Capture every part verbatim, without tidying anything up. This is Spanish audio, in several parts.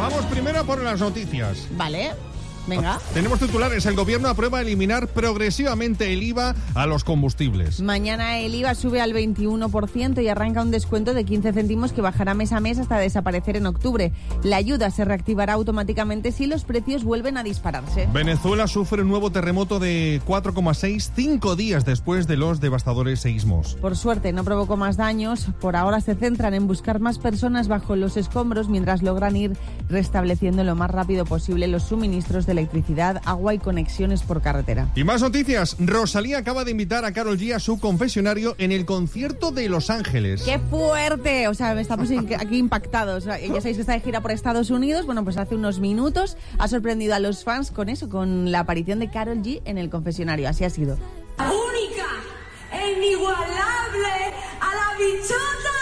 Vamos primero por las noticias. Vale. Venga. Tenemos titulares. El gobierno aprueba eliminar progresivamente el I V A a los combustibles. Mañana el I V A sube al veintiuno por ciento y arranca un descuento de quince céntimos que bajará mes a mes hasta desaparecer en octubre. La ayuda se reactivará automáticamente si los precios vuelven a dispararse. Venezuela sufre un nuevo terremoto de cuatro coma seis, cinco días después de los devastadores seísmos. Por suerte no provocó más daños. Por ahora se centran en buscar más personas bajo los escombros mientras logran ir restableciendo lo más rápido posible los suministros de electricidad, agua y conexiones por carretera. Y más noticias. Rosalía acaba de invitar a Karol G a su confesionario en el concierto de Los Ángeles. ¡Qué fuerte! O sea, estamos aquí impactados. Ya sabéis que está de gira por Estados Unidos. Bueno, pues hace unos minutos ha sorprendido a los fans con eso, con la aparición de Karol G en el confesionario. Así ha sido. Única e inigualable a la bichota.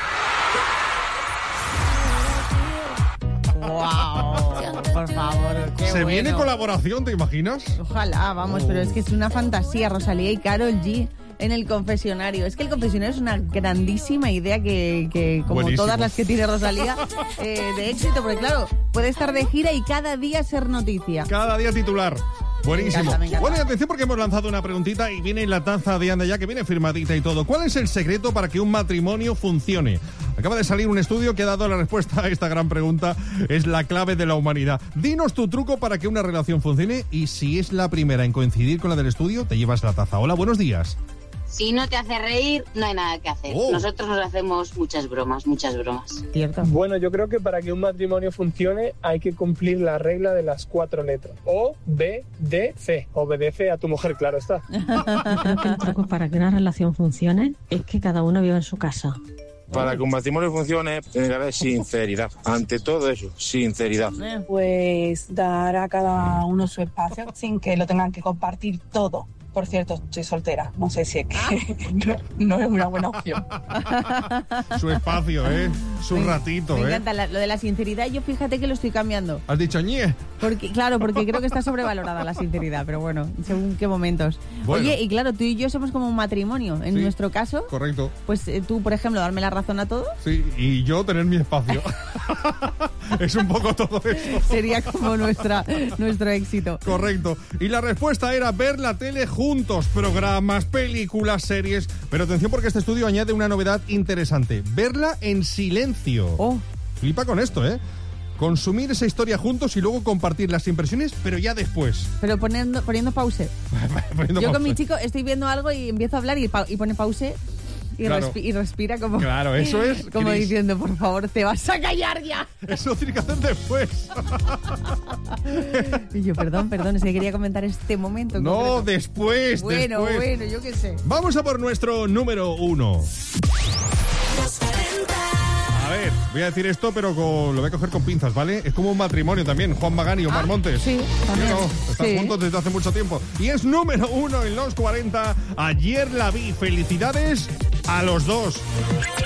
¡Wow! Por favor, qué ¿Se bueno. viene colaboración, te imaginas? Ojalá, vamos, Oh. pero es que es una fantasía, Rosalía y Karol G en el confesionario. Es que el confesionario es una grandísima idea que, que como Buenísimo. todas las que tiene Rosalía, eh, de éxito, porque claro, puede estar de gira y cada día ser noticia. Cada día titular. Buenísimo. Me encanta, me encanta. Bueno, y atención porque hemos lanzado una preguntita y viene la taza de Anda Ya, que viene firmadita y todo. ¿Cuál es el secreto para que un matrimonio funcione? Acaba de salir un estudio que ha dado la respuesta a esta gran pregunta. Es la clave de la humanidad. Dinos tu truco para que una relación funcione y si es la primera en coincidir con la del estudio, te llevas la taza. Hola, buenos días. Si no te hace reír, no hay nada que hacer. Oh. Nosotros nos hacemos muchas bromas, muchas bromas. Cierto. Bueno, yo creo que para que un matrimonio funcione hay que cumplir la regla de las cuatro letras. O, B, D, C. Obedece a tu mujer, claro está. Creo que el truco para que una relación funcione es que cada uno viva en su casa. Para que un matrimonio funcione, tiene que haber sinceridad. Ante todo eso, sinceridad. Pues dar a cada uno su espacio sin que lo tengan que compartir todo. Por cierto, soy soltera. No sé si es que no, no es una buena opción. Su espacio, ¿eh? Su Me- ratito, Me ¿eh? encanta la- lo de la sinceridad. Yo fíjate que lo estoy cambiando. Has dicho ñe. Porque, claro, porque creo que está sobrevalorada la sinceridad, pero bueno, según qué momentos. Bueno. Oye, y claro, tú y yo somos como un matrimonio. En Sí. nuestro caso, Correcto. pues eh, tú, por ejemplo, darme la razón a todo, Sí, y yo tener mi espacio. Es un poco todo eso. sería como nuestra, nuestro éxito. Correcto. Y la respuesta era ver la tele juntos, programas, películas, series. Pero atención porque este estudio añade una novedad interesante. Verla en silencio. Oh, Flipa con esto, ¿eh? Consumir esa historia juntos y luego compartir las impresiones, pero ya después. pero poniendo, poniendo pause. Poniendo Yo con pausa. mi chico estoy viendo algo y empiezo a hablar y, pa- y pone pause y, Claro. respi- y respira como, Claro, eso es, como Cris. diciendo, por favor, te vas a callar ya. Eso tiene que hacer después. Y yo, perdón, perdón, es que quería comentar este momento. en No, concreto. después, Bueno, después. bueno, yo qué sé. Vamos a por nuestro número uno. A ver, voy a decir esto, pero con- lo voy a coger con pinzas, ¿vale? Es como un matrimonio también, Juan Magán y Omar Ah, Montes. sí, ¿Sí o también. no? Están Sí. juntos desde hace mucho tiempo. Y es número uno en los cuarenta. Ayer la vi. Felicidades a los dos.